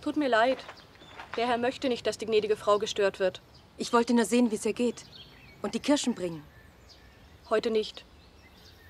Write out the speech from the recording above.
Tut mir leid. Der Herr möchte nicht, dass die gnädige Frau gestört wird. Ich wollte nur sehen, wie es ihr geht. Und die Kirschen bringen. Heute nicht.